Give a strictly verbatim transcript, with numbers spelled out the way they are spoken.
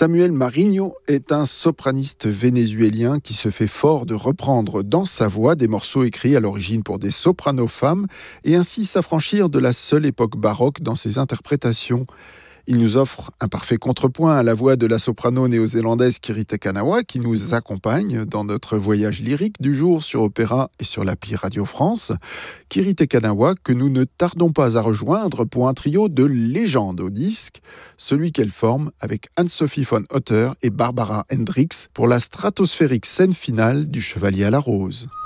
Samuel Marinho est un sopraniste vénézuélien qui se fait fort de reprendre dans sa voix des morceaux écrits à l'origine pour des sopranos femmes et ainsi s'affranchir de la seule époque baroque dans ses interprétations. Il nous offre un parfait contrepoint à la voix de la soprano néo-zélandaise Kiri Te Kanawa qui nous accompagne dans notre voyage lyrique du jour sur Opéra et sur l'appli Radio France. Kiri Te Kanawa que nous ne tardons pas à rejoindre pour un trio de légendes au disque, celui qu'elle forme avec Anne-Sophie von Otter et Barbara Hendricks pour la stratosphérique scène finale du Chevalier à la Rose.